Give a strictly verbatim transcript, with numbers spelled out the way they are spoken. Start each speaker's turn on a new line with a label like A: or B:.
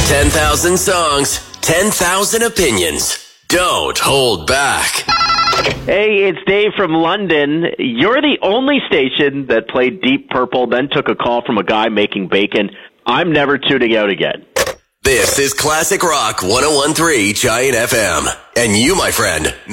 A: ten thousand songs, ten thousand opinions. Don't hold back.
B: Hey, it's Dave from London. You're the only station that played Deep Purple, then took a call from a guy making bacon. I'm never tuning out again.
A: This is Classic Rock one oh one point three Giant F M. And you, my friend,